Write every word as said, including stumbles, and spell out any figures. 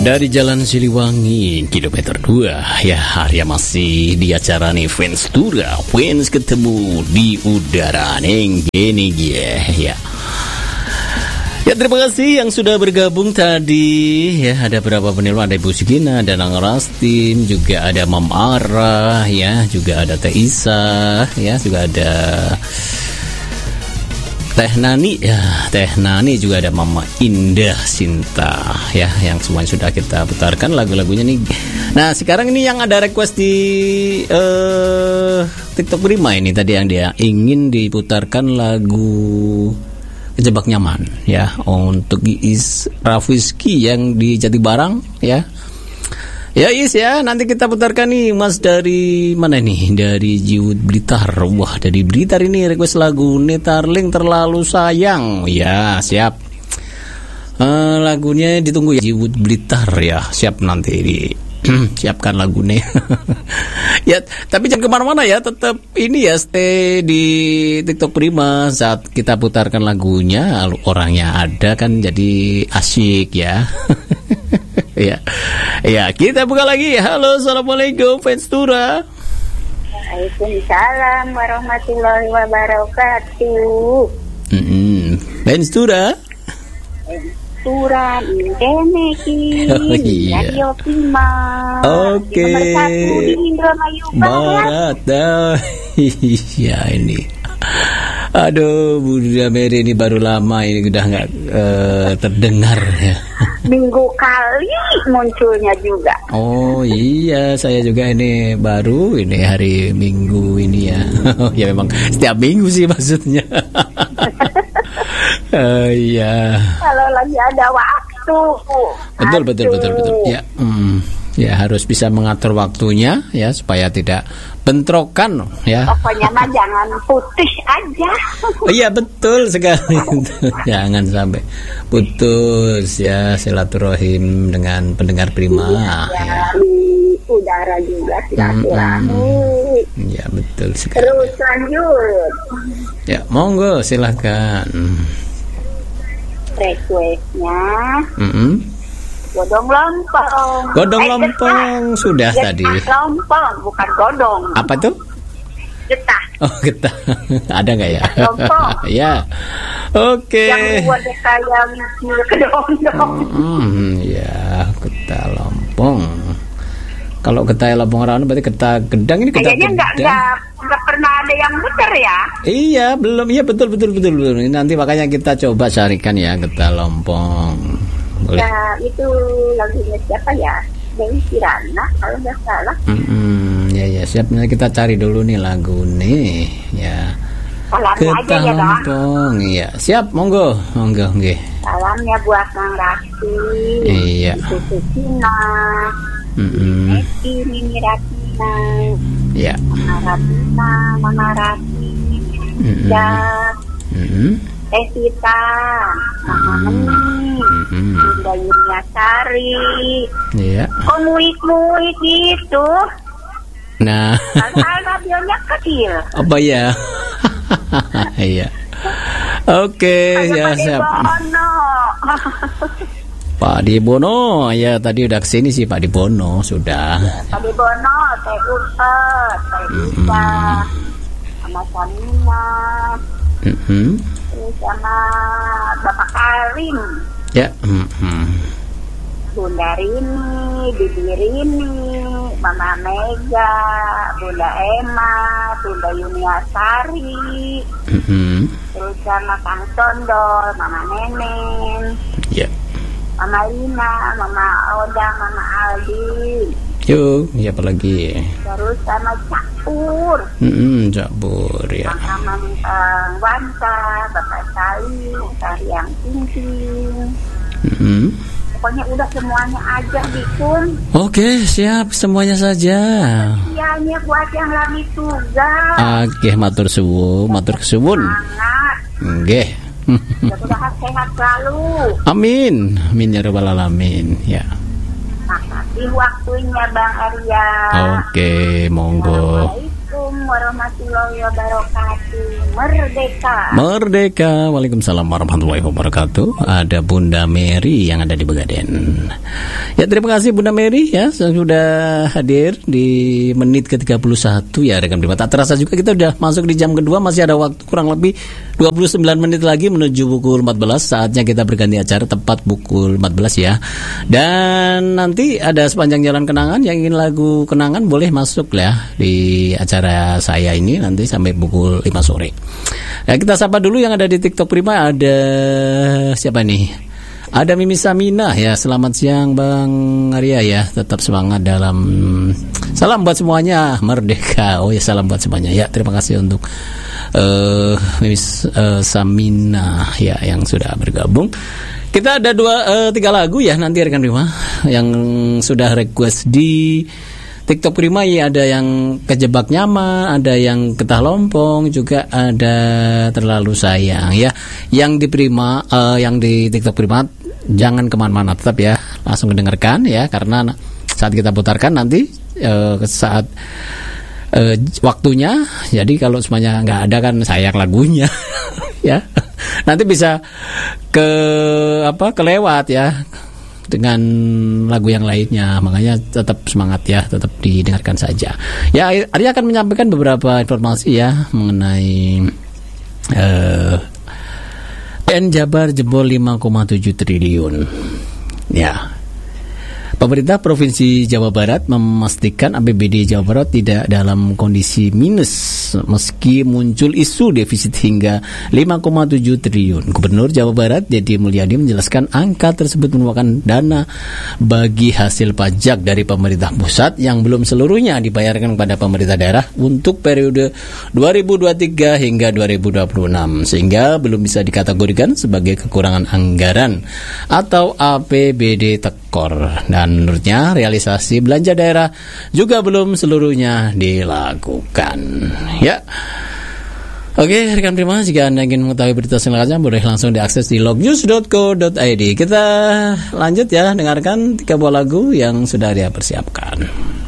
Dari Jalan Siliwangi kilometer dua ya, Arya masih di acara nih Fans Tura, Fans ketemu di udara neng gini ya. Ya, terima kasih yang sudah bergabung tadi ya. Ada berapa penilaian? Ada Ibu Sigina, ada Nang Rastin, juga ada Mam Ara ya, juga ada Teh Isa ya, juga ada Teh Nani ya, Teh Nani, juga ada Mama Indah Sinta ya, yang semuanya sudah kita putarkan lagu-lagunya nih. Nah, sekarang ini yang ada request di uh, TikTok Prima ini tadi, yang dia ingin diputarkan lagu Kejebak Nyaman ya, untuk Is Rafiski yang di Jatibarang ya. Ya Is ya, nanti kita putarkan nih. Mas dari mana nih? Dari Jiwut Blitar. Wah, dari Blitar ini request lagu Netarling Terlalu Sayang. Ya, siap. Uh, lagunya ditunggu ya, Jiwut Blitar ya. Siap, nanti di siapkan lagunya. Ya, tapi jangan kemana-mana ya. Tetap ini ya, stay di TikTok Prima saat kita putarkan lagunya. Orangnya ada kan, jadi asyik ya. Ya, ya, kita buka lagi. Halo, assalamualaikum Fans Tura. Waalaikumsalam warahmatullahi wabarakatuh. Mm-hmm. Fans Tura. Tura Indeneki. Oh, iya. Radio Prima. Oke. Nomor satu di Indramayu Barat. Barat. Iya ini. Aduh, Bunda Mary ini baru lama ini udah nggak uh, terdengar ya. Minggu kali munculnya juga. Oh iya, saya juga ini baru ini hari Minggu ini ya. Ya memang setiap minggu sih maksudnya. uh, iya. Kalau lagi ada waktu. Betul betul betul betul. Ya, hmm, ya harus bisa mengatur waktunya ya supaya tidak bentrokan ya. Pokoknya mah jangan putus aja. Oh, iya betul sekali. Jangan sampai putus ya, silaturahim dengan pendengar Prima. Ya, ya. Di udara juga silaturahmi. Hmm, ya betul sekali. Terus lanjut. Ya monggo silakan. Requestnya. Mm-hmm. Godong lompong. Godong eh, lompong getah. sudah Getah tadi. Lompong bukan godong. Apa tuh? Getah. Oh getah. Ada nggak ya? Lompong. Ya. Oke. Yang buat saya mikir kedong-dong. Hmm, ya getah lompong. Kalau getah lompong orang berarti getah gedang, ini getah kayaknya nggak nggak nggak pernah ada yang benar ya? Iya belum, iya betul betul betul betul. Nanti makanya kita coba carikan ya getah lompong. Boleh. Ya itu lagunya siapa ya? Dewi Kirana kalau nggak salah. Hmm, ya ya siap, nanti kita cari dulu nih lagu nih ya. Salamnya aja getah ya dong. lompong, iya siap, monggo monggo nggih. Salamnya buat Kang Rasti. Iya. Susu Cina. Mm-mm. Eti Mimi Ratina. Ya. Mama Ratina, Mama Rati. Mm-mm. Dan Mm-mm. Evita, Mama Meni, Mm-mm. Bunda Yuniasari. Iya. Kok muik-muik gitu? Nah. Padahal radionya kecil. Apa ya? Iya. Oke, ya siap. Pak Dibono, ya tadi udah kesini sih Pak Dibono, sudah. Pak Dibono, Teh Urpet, Teh Bisa, sama Samina, Mm-hmm. terus sama Bapak Karim, Ya. Mm-hmm. Bunda Rini, Bibi Rini, Mama Mega, Bunda Emma, Bunda Yuniasari, Mm-hmm. terus sama Kang Condol, Mama Nenen, Ya. Mama Lina, Mama Oda, Mama Aldi, Yuk, ya apa lagi? terus sama Cak Pur, Mm-hmm. Cabur ya. Mama Mentang Wanta, Bapak Sali, Tariang Tingting. Mm-hmm. Pokoknya udah semuanya aja Dikun. Oke, siap semuanya saja. Ianya buat yang lagi tugas. Oke, matur suwun, matur kesuwun. Semangat. Nggih. Mudah-mudahan sehat selalu. Amin. Amin ya rabbal alamin. Ya. Makasih waktunya Bang Arya. Oke, monggo. Assalamualaikum. warahmatullahi wabarakatuh. Merdeka. Merdeka. Waalaikumsalam warahmatullahi wabarakatuh. Ada Bunda Mary yang ada di Begaden. Ya, terima kasih Bunda Mary ya sudah hadir di menit ke tiga puluh satu ya rekan prima. Tak terasa juga kita udah masuk di jam kedua, masih ada waktu kurang lebih dua puluh sembilan menit lagi menuju pukul empat belas. Saatnya kita berganti acara tepat pukul empat belas ya. Dan nanti ada sepanjang jalan kenangan yang ingin lagu kenangan boleh masuk ya di acara saya ini nanti sampai pukul lima sore. Ya, kita sapa dulu yang ada di TikTok Prima. Ada siapa nih? Ada Mimi Samina ya. Selamat siang Bang Arya ya. Tetap semangat dalam salam buat semuanya. Merdeka. Oh ya, salam buat semuanya ya. Terima kasih untuk uh, Mimi uh, Samina ya yang sudah bergabung. Kita ada dua uh, tiga lagu ya nanti rekan Prima yang sudah request di TikTok Prima ya. Ada yang Kejebak Nyama, ada yang Getah Lompong, juga ada Terlalu Sayang ya. Yang di Prima, uh, yang di TikTok Prima jangan kemana-mana, tetap ya langsung mendengarkan ya, karena saat kita putarkan nanti uh, saat uh, waktunya. Jadi kalau semuanya nggak ada kan sayang lagunya ya. Nanti bisa ke apa kelewat ya dengan lagu yang lainnya. Makanya tetap semangat ya, tetap didengarkan saja. Ya, Arya akan menyampaikan beberapa informasi ya mengenai uh, P N Jabar jebol lima koma tujuh triliun. Ya. Pemerintah Provinsi Jawa Barat memastikan A P B D Jawa Barat tidak dalam kondisi minus meski muncul isu defisit hingga lima koma tujuh triliun. Gubernur Jawa Barat Deddy Mulyadi menjelaskan angka tersebut merupakan dana bagi hasil pajak dari pemerintah pusat yang belum seluruhnya dibayarkan kepada pemerintah daerah untuk periode dua ribu dua puluh tiga hingga dua ribu dua puluh enam, sehingga belum bisa dikategorikan sebagai kekurangan anggaran atau A P B D tekor. Dan menurutnya realisasi belanja daerah juga belum seluruhnya dilakukan. Ya. Oke, rekan Prima, jika Anda ingin mengetahui berita selengkapnya boleh langsung diakses di lognews dot co dot i d. Kita lanjut ya, dengarkan tiga buah lagu yang sudah dia persiapkan.